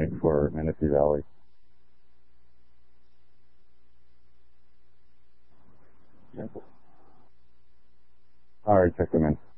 unit for Manistee Valley. All right, check them in.